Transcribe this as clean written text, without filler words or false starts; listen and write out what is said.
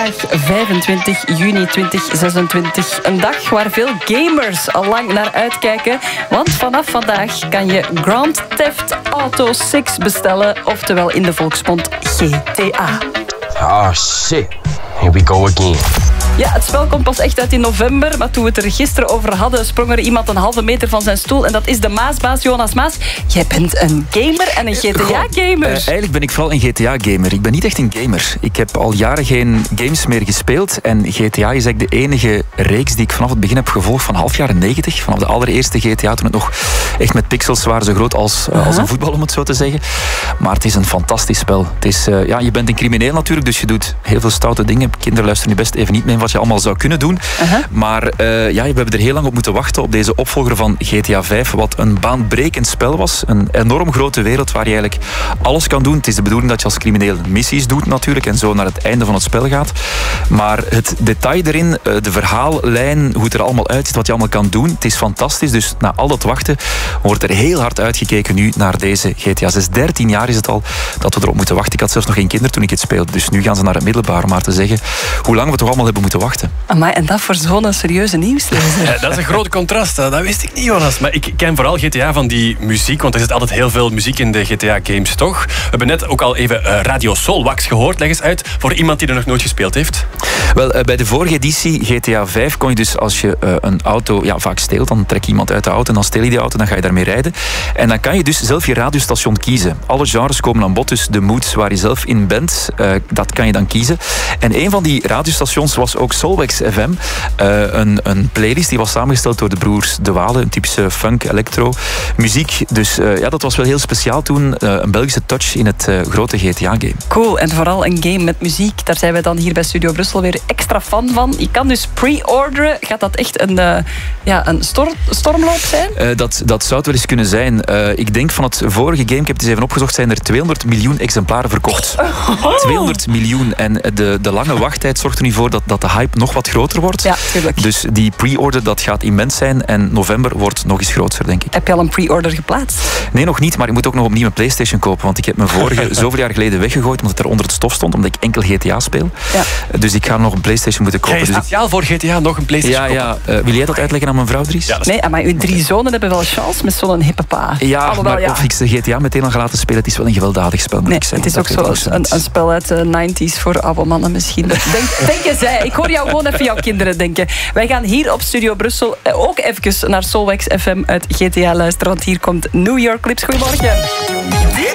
25 juni 2026. Een dag waar veel gamers al lang naar uitkijken. Want vanaf vandaag kan je Grand Theft Auto 6 bestellen. Oftewel in de volksmond GTA. Oh shit, here we go again. Ja, het spel komt pas echt uit in november. Maar toen we het er gisteren over hadden, sprong er iemand een halve meter van zijn stoel. En dat is de Maasbaas, Jonas Maas. Jij bent een gamer en een GTA-gamer. Eigenlijk ben ik vooral een GTA-gamer. Ik ben niet echt een gamer. Ik heb al jaren geen games meer gespeeld. En GTA is eigenlijk de enige reeks die ik vanaf het begin heb gevolgd van half jaren 90. Vanaf de allereerste GTA, toen het nog echt met pixels waren, zo groot als een voetbal, om het zo te zeggen. Maar het is een fantastisch spel. Het is, je bent een crimineel natuurlijk, dus je doet heel veel stoute dingen. Kinderen luisteren nu best even niet mee wat je allemaal zou kunnen doen. Maar we hebben er heel lang op moeten wachten op deze opvolger van GTA 5, wat een baanbrekend spel was. Een enorm grote wereld waar je eigenlijk alles kan doen. Het is de bedoeling dat je als crimineel missies doet natuurlijk en zo naar het einde van het spel gaat. Maar het detail erin, de verhaallijn, hoe het er allemaal uitziet, wat je allemaal kan doen, het is fantastisch. Dus na al dat wachten wordt er heel hard uitgekeken nu naar deze GTA 6. 13 jaar is het al dat we erop moeten wachten. Ik had zelfs nog geen kinderen toen ik het speelde. Dus nu gaan ze naar het middelbaar, om maar te zeggen hoe lang we toch allemaal hebben moeten wachten. Amai, en dat voor zo'n serieuze nieuwslezer. Dat is een groot contrast, dat wist ik niet, Jonas. Maar ik ken vooral GTA van die muziek, want er zit altijd heel veel muziek in de GTA-games, toch? We hebben net ook al even Radio Solwax gehoord. Leg eens uit voor iemand die er nog nooit gespeeld heeft. Wel, bij de vorige editie, GTA 5, kon je dus als je een auto vaak steelt, dan trek je iemand uit de auto en dan steel je die auto, dan ga je daarmee rijden. En dan kan je dus zelf je radiostation kiezen. Alle genres komen aan bod, dus de moods waar je zelf in bent, dat kan je dan kiezen. En een van die radiostations was ook Solwax FM. Een playlist die was samengesteld door de broers De Walen, een typische funk, electro muziek. Dus dat was wel heel speciaal toen. Een Belgische touch in het grote GTA-game. Cool, en vooral een game met muziek. Daar zijn wij dan hier bij Studio Brussel weer extra fan van. Je kan dus pre-orderen. Gaat dat echt een stormloop zijn? Dat zou het wel eens kunnen zijn. Ik denk van het vorige game, ik heb het eens even opgezocht, zijn er 200 miljoen exemplaren verkocht. 200 miljoen. En de lange wachttijd zorgt er nu voor dat de hype nog wat groter wordt. Ja, tuurlijk. Dus die pre-order, dat gaat immens zijn. En november wordt nog eens groter, denk ik. Heb je al een pre-order geplaatst? Nee, nog niet. Maar ik moet ook nog opnieuw een PlayStation kopen. Want ik heb mijn vorige zoveel jaar geleden weggegooid, omdat het er onder het stof stond. Omdat ik enkel GTA speel. Ja. Dus ik ga nog een PlayStation moeten kopen. Jij is speciaal voor GTA nog een PlayStation kopen? Wil jij dat uitleggen aan mijn vrouw, Dries? Ja, nee, maar uw 3 zonen hebben wel chance met zo'n hippe pa. Ja, of ik de GTA meteen al ga laten spelen. Het is wel een gewelddadig spel, moet ik zeggen. Het is ook zo een spel uit de 90s voor oude mannen misschien. Denken zij. Ik hoor jou gewoon even jouw kinderen denken. Wij gaan hier op Studio Brussel ook even naar Solwax FM uit GTA luisteren. Want hier komt New York Clips. Goedemorgen.